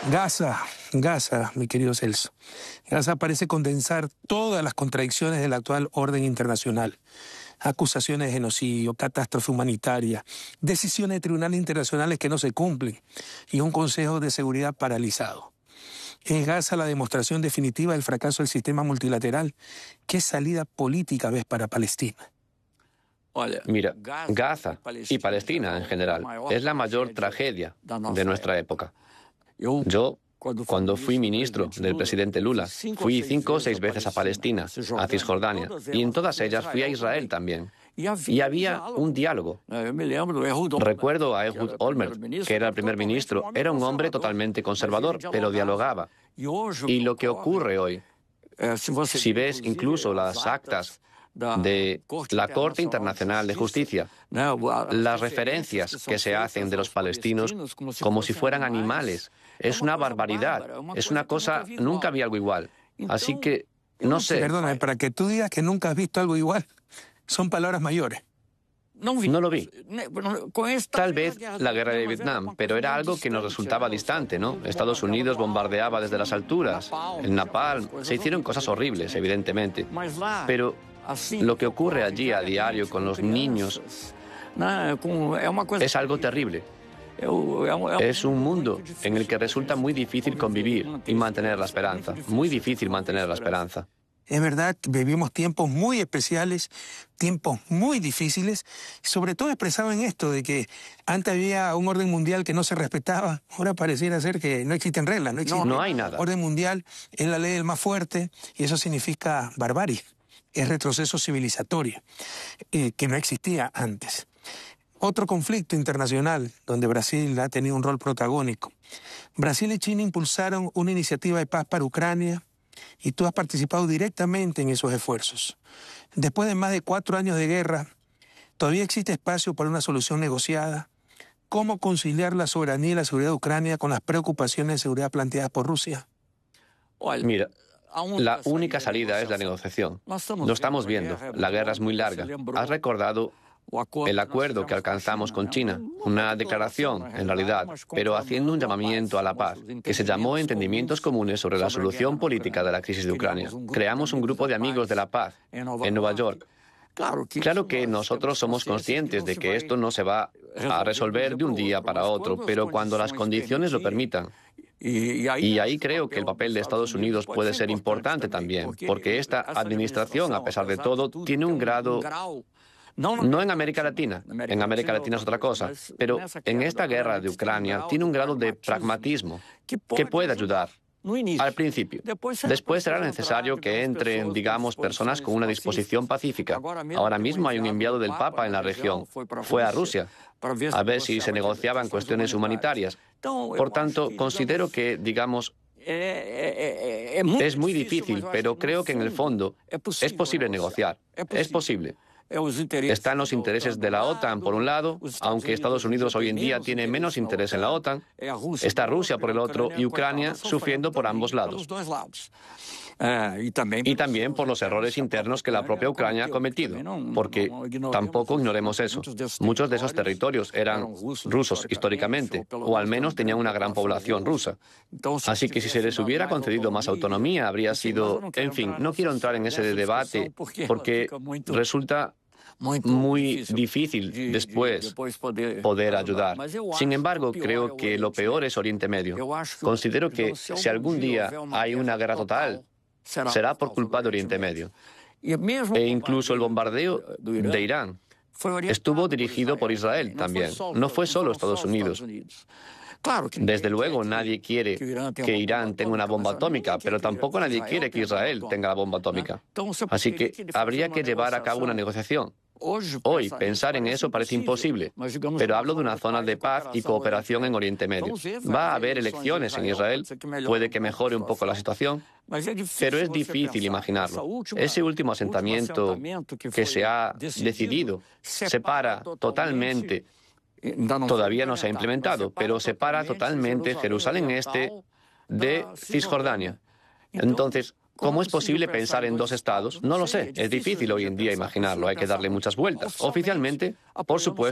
Gaza, mi querido Celso. Gaza parece condensar todas las contradicciones del actual orden internacional. Acusaciones de genocidio, catástrofe humanitaria, decisiones de tribunales internacionales que no se cumplen y un Consejo de Seguridad paralizado. ¿Es Gaza la demostración definitiva del fracaso del sistema multilateral? ¿Qué salida política ves para Palestina? Mira, Gaza y Palestina en general es la mayor tragedia de nuestra época. Yo, cuando fui ministro del presidente Lula, fui 5 o 6 veces a Palestina, a Cisjordania, y en todas ellas fui a Israel también. Y había un diálogo. Recuerdo a Ehud Olmert, que era el primer ministro. Era un hombre totalmente conservador, pero dialogaba. Y lo que ocurre hoy, si ves incluso las actas de la Corte Internacional de Justicia, las referencias que se hacen de los palestinos como si fueran animales, es una barbaridad, es una cosa, nunca vi algo igual. Así que, no sé. Perdóname, para que tú digas que nunca has visto algo igual, son palabras mayores. No lo vi. Tal vez la guerra de Vietnam, pero era algo que nos resultaba distante, ¿no? Estados Unidos bombardeaba desde las alturas, el napalm, se hicieron cosas horribles, evidentemente. Pero lo que ocurre allí a diario con los niños es algo terrible. Es un mundo en el que resulta muy difícil convivir y mantener la esperanza. Muy difícil mantener la esperanza. Es verdad, vivimos tiempos muy especiales, tiempos muy difíciles, sobre todo expresado en esto de que antes había un orden mundial que no se respetaba, ahora pareciera ser que no existen reglas, no hay nada. Orden mundial es la ley del más fuerte y eso significa barbarie, es retroceso civilizatorio, que no existía antes. Otro conflicto internacional donde Brasil ha tenido un rol protagónico. Brasil y China impulsaron una iniciativa de paz para Ucrania, y tú has participado directamente en esos esfuerzos. Después de más de 4 años de guerra, ¿todavía existe espacio para una solución negociada? ¿Cómo conciliar la soberanía y la seguridad de Ucrania con las preocupaciones de seguridad planteadas por Rusia? Mira, la única salida es la negociación. Lo estamos viendo. La guerra es muy larga. ¿Has recordado el acuerdo que alcanzamos con China? Una declaración, en realidad, pero haciendo un llamamiento a la paz, que se llamó Entendimientos Comunes sobre la Solución Política de la Crisis de Ucrania. Creamos un grupo de amigos de la paz en Nueva York. Claro que nosotros somos conscientes de que esto no se va a resolver de un día para otro, pero cuando las condiciones lo permitan. Y ahí creo que el papel de Estados Unidos puede ser importante también, porque esta administración, a pesar de todo, tiene un grado. No en América Latina, en América Latina es otra cosa, pero en esta guerra de Ucrania tiene un grado de pragmatismo que puede ayudar al principio. Después será necesario que entren, digamos, personas con una disposición pacífica. Ahora mismo hay un enviado del Papa en la región, fue a Rusia, a ver si se negociaban cuestiones humanitarias. Por tanto, considero que, digamos, es muy difícil, pero creo que en el fondo es posible negociar, es posible. Están los intereses de la OTAN, por un lado, aunque Estados Unidos hoy en día tiene menos interés en la OTAN. Está Rusia por el otro y Ucrania sufriendo por ambos lados. Y también por los errores internos que la propia Ucrania ha cometido, porque tampoco ignoremos eso. Muchos de esos territorios eran rusos históricamente, o al menos tenían una gran población rusa. Así que si se les hubiera concedido más autonomía, habría sido. En fin, no quiero entrar en ese debate, porque resulta muy difícil después poder ayudar. Sin embargo, creo que lo peor es Oriente Medio. Considero que si algún día hay una guerra total, será por culpa de Oriente Medio. E incluso el bombardeo de Irán estuvo dirigido por Israel también. No fue solo Estados Unidos. Desde luego, nadie quiere que Irán tenga una bomba atómica, pero tampoco nadie quiere que Israel tenga la bomba atómica. Así que habría que llevar a cabo una negociación. Hoy, pensar en eso parece imposible, pero hablo de una zona de paz y cooperación en Oriente Medio. Va a haber elecciones en Israel, puede que mejore un poco la situación, pero es difícil imaginarlo. Ese último asentamiento que se ha decidido separa totalmente. Todavía no se ha implementado, pero separa totalmente Jerusalén Este de Cisjordania. Entonces, ¿cómo es posible pensar en 2 estados? No lo sé, es difícil hoy en día imaginarlo, hay que darle muchas vueltas. Oficialmente, por supuesto,